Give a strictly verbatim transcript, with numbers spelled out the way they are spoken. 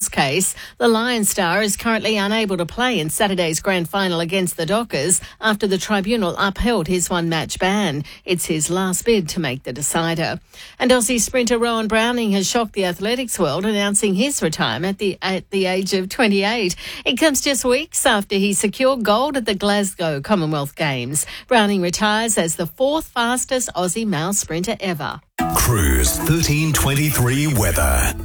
Mills case. The Lion star is currently unable to play in Saturday's grand final against the Dockers after the tribunal upheld his one-match ban. It's his last bid to make the decider. And Aussie sprinter Rowan Browning has shocked the athletics world, announcing his retirement at the, at the age of twenty-eight. It comes just weeks after he secured gold at the Glasgow Commonwealth Games. Browning retires as the fourth fastest Aussie male sprinter ever. Cruise thirteen twenty-three weather.